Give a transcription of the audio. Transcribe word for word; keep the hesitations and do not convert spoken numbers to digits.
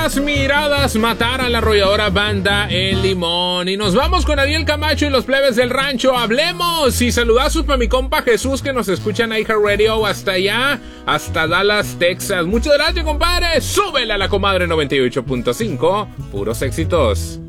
las miradas mataran la arrolladora banda El Limón. Y nos vamos con Ariel Camacho y los plebes del rancho. Hablemos y saludazos para mi compa Jesús que nos escucha en iHeartRadio hasta allá, hasta Dallas, Texas. Muchas gracias, compadre. Súbele a la comadre noventa y ocho punto cinco. Puros éxitos.